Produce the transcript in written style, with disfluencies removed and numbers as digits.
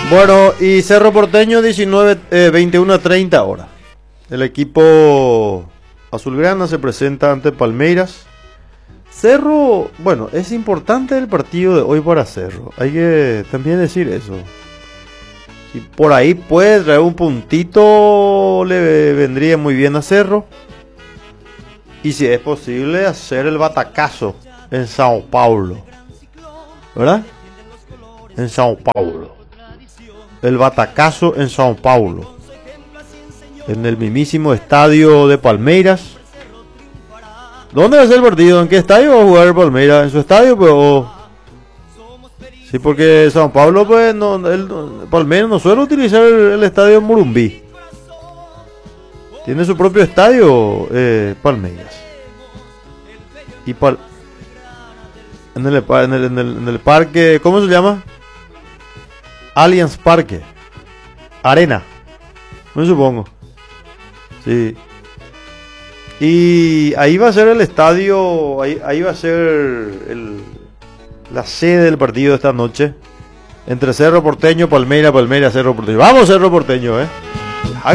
Bueno, y Cerro Porteño 21 a 30 horas. El equipo azulgrana se presenta ante Palmeiras. Cerro, bueno, es importante el partido de hoy para Cerro. Hay que también decir eso. Si por ahí puede traer un puntito, le vendría muy bien a Cerro. Y si es posible, hacer el batacazo en Sao Paulo. ¿Verdad? En Sao Paulo. El batacazo en Sao Paulo. En el mismísimo estadio de Palmeiras. ¿Dónde va a ser el partido? ¿En qué estadio va a jugar Palmeiras? ¿En su estadio? Pero... sí, porque Sao Paulo, pues, Palmeiras no suele utilizar el estadio Morumbi. Tiene su propio estadio, Palmeiras. Y en el parque, ¿cómo se llama? Allianz Parque. Arena. Me supongo. Sí. Y ahí va a ser el estadio, ahí va a ser la sede del partido de esta noche. Entre Cerro Porteño, Palmeiras, Cerro Porteño. Vamos Cerro Porteño,